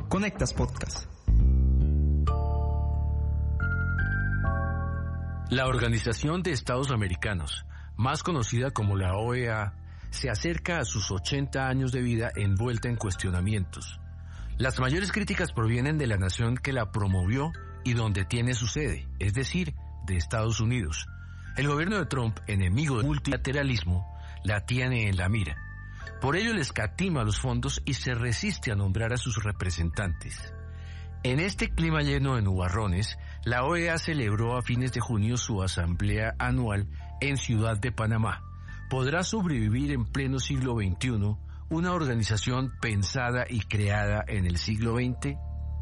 Conectas Podcast. La Organización de Estados Americanos, más conocida como la OEA, se acerca a sus 80 años de vida envuelta en cuestionamientos. Las mayores críticas provienen de la nación que la promovió y donde tiene su sede, es decir, de Estados Unidos. El gobierno de Trump, enemigo del multilateralismo, la tiene en la mira. Por ello le escatima los fondos y se resiste a nombrar a sus representantes. En este clima lleno de nubarrones, la OEA celebró a fines de junio su asamblea anual en Ciudad de Panamá. ¿Podrá sobrevivir en pleno siglo XXI una organización pensada y creada en el siglo XX?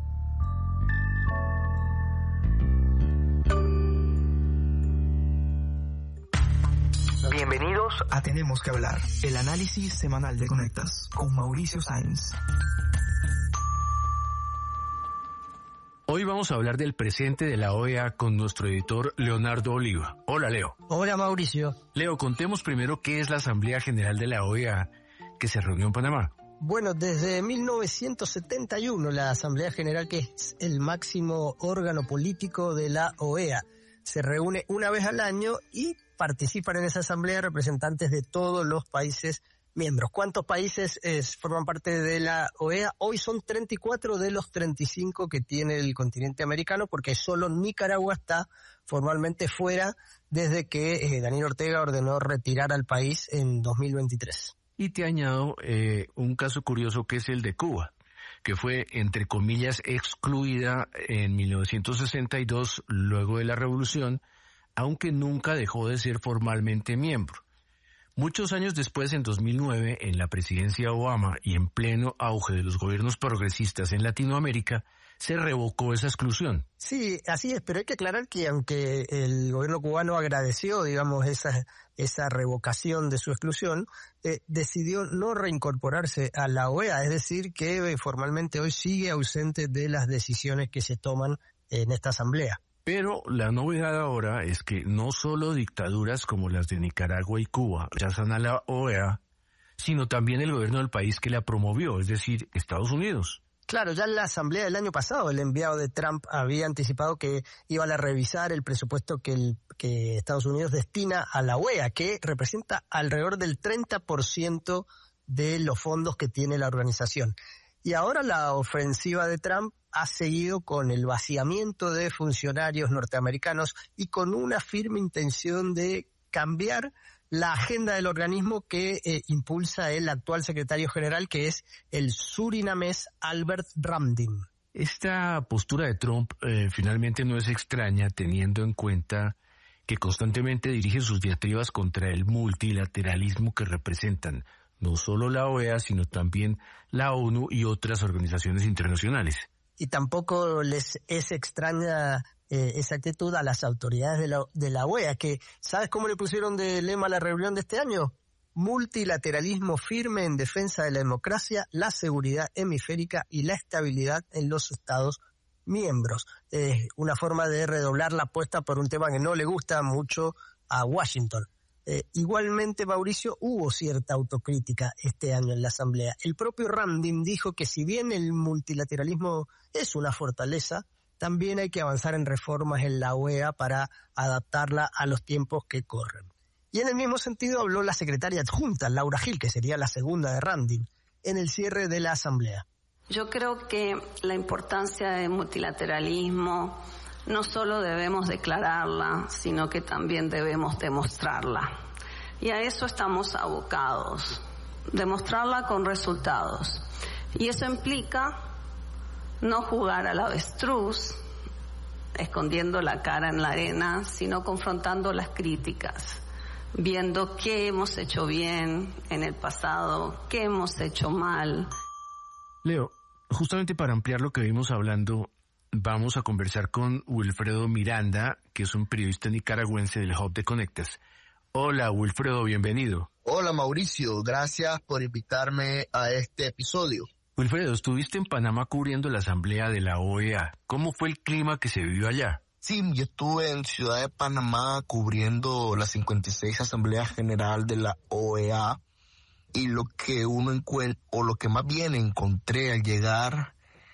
Bienvenidos a Tenemos que Hablar, el análisis semanal de Conectas, con Mauricio Sáenz. Hoy vamos a hablar del presente de la OEA con nuestro editor Leonardo Oliva. Hola, Leo. Hola, Mauricio. Leo, contemos primero qué es la Asamblea General de la OEA que se reunió en Panamá. Bueno, desde 1971 la Asamblea General, que es el máximo órgano político de la OEA, se reúne una vez al año y participan en esa asamblea representantes de todos los países miembros. ¿Cuántos países forman parte de la OEA? Hoy son 34 de los 35 que tiene el continente americano, porque solo Nicaragua está formalmente fuera desde que Daniel Ortega ordenó retirar al país en 2023. Y te añado un caso curioso que es el de Cuba, que fue, entre comillas, excluida en 1962 luego de la revolución, aunque nunca dejó de ser formalmente miembro. Muchos años después, en 2009, en la presidencia Obama y en pleno auge de los gobiernos progresistas en Latinoamérica, se revocó esa exclusión. Sí, así es, pero hay que aclarar que aunque el gobierno cubano agradeció, digamos, esa revocación de su exclusión, decidió no reincorporarse a la OEA, es decir, que formalmente hoy sigue ausente de las decisiones que se toman en esta asamblea. Pero la novedad ahora es que no solo dictaduras como las de Nicaragua y Cuba rechazan a la OEA, sino también el gobierno del país que la promovió, es decir, Estados Unidos. Claro, ya en la asamblea del año pasado el enviado de Trump había anticipado que iban a revisar el presupuesto que Estados Unidos destina a la OEA, que representa alrededor del 30% de los fondos que tiene la organización. Y ahora la ofensiva de Trump ha seguido con el vaciamiento de funcionarios norteamericanos y con una firme intención de cambiar la agenda del organismo que impulsa el actual secretario general, que es el surinamés Albert Ramdin. Esta postura de Trump finalmente no es extraña, teniendo en cuenta que constantemente dirige sus diatribas contra el multilateralismo que representan no solo la OEA, sino también la ONU y otras organizaciones internacionales. Y tampoco les es extraña esa actitud a las autoridades de la OEA, que ¿sabes cómo le pusieron de lema a la reunión de este año? Multilateralismo firme en defensa de la democracia, la seguridad hemisférica y la estabilidad en los Estados miembros. Una forma de redoblar la apuesta por un tema que no le gusta mucho a Washington. Igualmente, Mauricio, hubo cierta autocrítica este año en la Asamblea. El propio Ramdin dijo que si bien el multilateralismo es una fortaleza, también hay que avanzar en reformas en la OEA para adaptarla a los tiempos que corren. Y en el mismo sentido habló la secretaria adjunta, Laura Gil, que sería la segunda de Ramdin, en el cierre de la Asamblea. Yo creo que la importancia del multilateralismo no solo debemos declararla, sino que también debemos demostrarla. Y a eso estamos abocados, demostrarla con resultados. Y eso implica no jugar al avestruz, escondiendo la cara en la arena, sino confrontando las críticas, viendo qué hemos hecho bien en el pasado, qué hemos hecho mal. Leo, justamente para ampliar lo que vimos hablando, vamos a conversar con Wilfredo Miranda, que es un periodista nicaragüense del Hub de Conectas. Hola, Wilfredo, bienvenido. Hola, Mauricio, gracias por invitarme a este episodio. Wilfredo, estuviste en Panamá cubriendo la asamblea de la OEA. ¿Cómo fue el clima que se vivió allá? Sí, yo estuve en Ciudad de Panamá cubriendo la 56 Asamblea General de la OEA, y lo que uno encuentra, o lo que más bien encontré al llegar,